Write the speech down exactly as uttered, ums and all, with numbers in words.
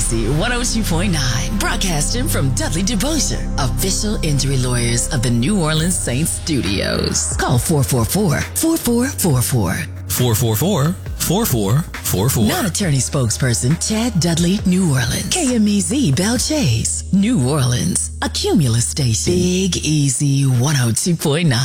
Easy one oh two point nine, broadcasting from Dudley DeBosier, official injury lawyers of the New Orleans Saints studios. Call four four four, four four four four. four four four, four four four four. Non-attorney spokesperson Chad Dudley, New Orleans. K M E Z Bell Chase, New Orleans. A Cumulus station. Big Easy one oh two point nine.